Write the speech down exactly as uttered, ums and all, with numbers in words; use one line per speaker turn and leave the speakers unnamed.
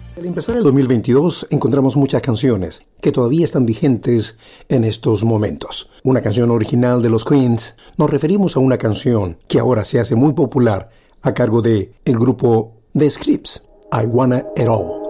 Al empezar el dos mil veintidós encontramos muchas canciones que todavía están vigentes en estos momentos. Una canción original de los Queens. Nos referimos a una canción que ahora se hace muy popular a cargo de el grupo The Scripps, I Wanna It All.